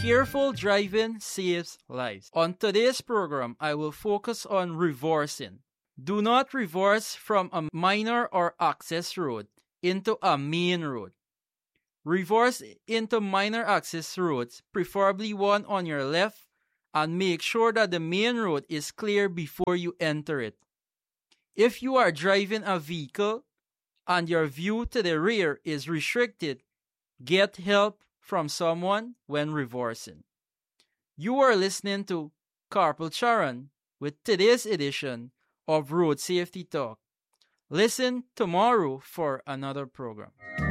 Careful driving saves lives. On today's program, I will focus on reversing. Do not reverse from a minor or access road into a main road. Reverse into minor access roads, preferably one on your left, and make sure that the main road is clear before you enter it. If you are driving a vehicle and your view to the rear is restricted, get help from someone when reversing. You are listening to Carpal Charan with today's edition of Road Safety Talk. Listen tomorrow for another program.